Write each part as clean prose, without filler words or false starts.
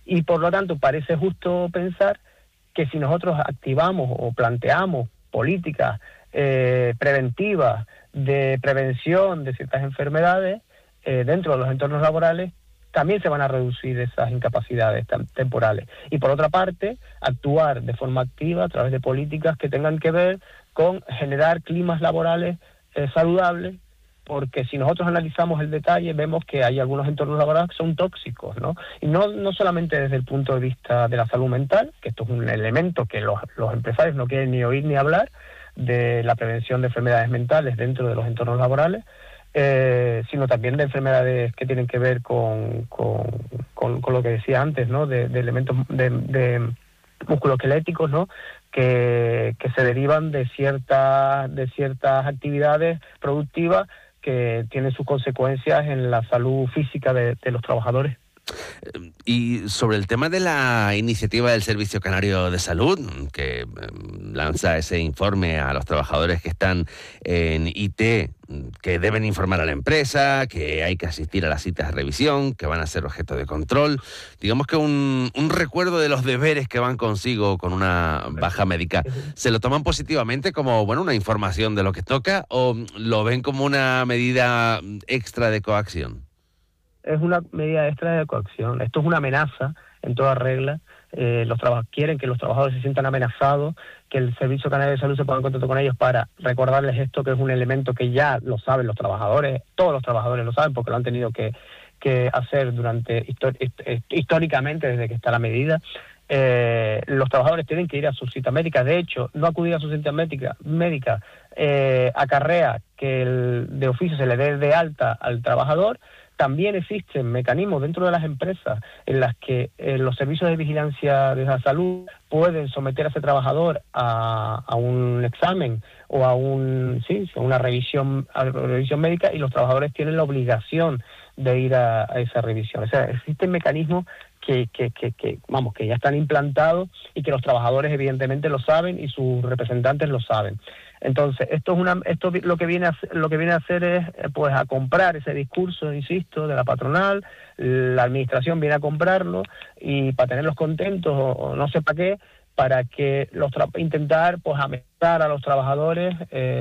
Y por lo tanto parece justo pensar que si nosotros activamos o planteamos políticas preventivas de prevención de ciertas enfermedades dentro de los entornos laborales, también se van a reducir esas incapacidades temporales. Y por otra parte, actuar de forma activa a través de políticas que tengan que ver con generar climas laborales saludables, porque si nosotros analizamos el detalle vemos que hay algunos entornos laborales que son tóxicos, ¿no? Y no solamente desde el punto de vista de la salud mental, que esto es un elemento que los empresarios no quieren ni oír ni hablar, de la prevención de enfermedades mentales dentro de los entornos laborales, sino también de enfermedades que tienen que ver con lo que decía antes, ¿no? De elementos de musculoesqueléticos, ¿no? Que se derivan de ciertas actividades productivas que tienen sus consecuencias en la salud física de los trabajadores. Y sobre el tema de la iniciativa del Servicio Canario de Salud, que lanza ese informe a los trabajadores que están en IT, que deben informar a la empresa, que hay que asistir a las citas de revisión, que van a ser objeto de control. Digamos que un recuerdo de los deberes que van consigo con una baja médica. ¿Se lo toman positivamente como, bueno, una información de lo que toca o lo ven como una medida extra de coacción? Es una medida extra de coacción. Esto es una amenaza en toda regla. Quieren que los trabajadores se sientan amenazados, que el Servicio Canario de Salud se ponga en contacto con ellos para recordarles esto, que es un elemento que ya lo saben los trabajadores, todos los trabajadores lo saben porque lo han tenido que hacer históricamente desde que está la medida. Los trabajadores tienen que ir a su cita médica. De hecho, no acudir a su cita médica acarrea que de oficio se le dé de alta al trabajador. También existen mecanismos dentro de las empresas en las que los servicios de vigilancia de la salud pueden someter a ese trabajador a un examen o a una revisión médica, y los trabajadores tienen la obligación de ir a esa revisión. O sea, existen mecanismos que ya están implantados y que los trabajadores evidentemente lo saben y sus representantes lo saben. Entonces, esto lo que viene a hacer es pues a comprar ese discurso, insisto, de la patronal. La administración viene a comprarlo y para tenerlos contentos o no sé para qué, para que intentar pues amenazar a los trabajadores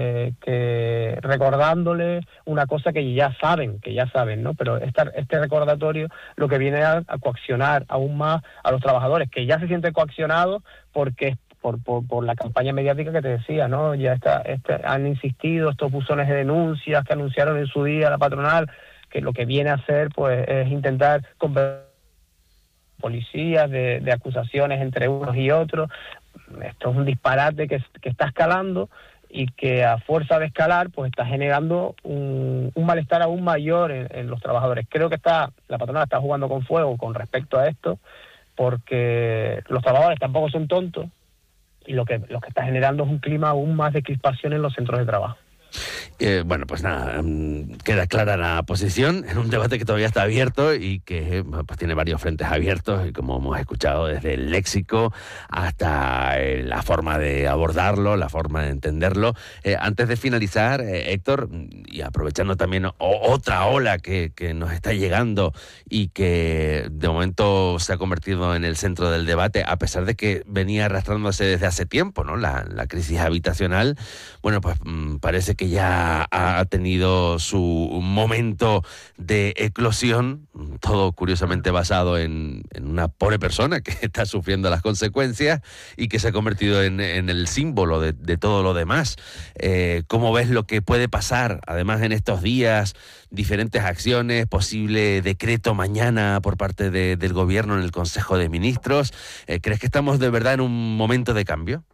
que recordándoles una cosa que ya saben, ¿no? Pero este recordatorio lo que viene a coaccionar aún más a los trabajadores, que ya se sienten coaccionados porque por la campaña mediática que te decía, ¿no? Ya han insistido estos buzones de denuncias que anunciaron en su día la patronal, que lo que viene a hacer pues es intentar convencer policías de acusaciones entre unos y otros. Esto es un disparate que está escalando y que a fuerza de escalar pues está generando un malestar aún mayor en los trabajadores. Creo que la patronal está jugando con fuego con respecto a esto, porque los trabajadores tampoco son tontos y lo que está generando es un clima aún más de crispación en los centros de trabajo. Bueno, pues nada, queda clara la posición en un debate que todavía está abierto y que pues tiene varios frentes abiertos, y como hemos escuchado, desde el léxico hasta la forma de abordarlo, la forma de entenderlo. Antes de finalizar, Héctor, y aprovechando también otra ola que nos está llegando y que de momento se ha convertido en el centro del debate, a pesar de que venía arrastrándose desde hace tiempo, ¿no? La crisis habitacional, bueno, pues parece que ya ha tenido su momento de eclosión, todo curiosamente basado en una pobre persona que está sufriendo las consecuencias y que se ha convertido en el símbolo de todo lo demás. ¿Cómo ves lo que puede pasar, además, en estos días? Diferentes acciones, posible decreto mañana por parte del gobierno en el Consejo de Ministros. ¿Crees que estamos de verdad en un momento de cambio?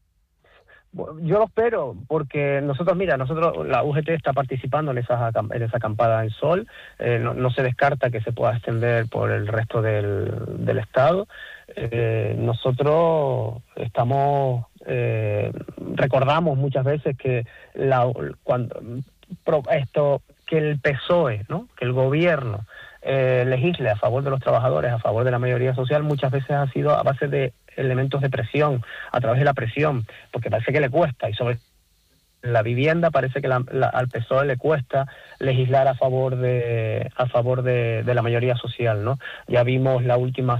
Yo lo espero, porque nosotros, la UGT está participando en esa acampada en Sol. No se descarta que se pueda extender por el resto del Estado. Nosotros recordamos muchas veces que que el PSOE, ¿no? Que el gobierno legisle a favor de los trabajadores, a favor de la mayoría social, muchas veces ha sido a base de elementos de presión, a través de la presión, porque parece que le cuesta, y sobre la vivienda parece que al PSOE le cuesta legislar a favor de la mayoría social, ¿no? Ya vimos la última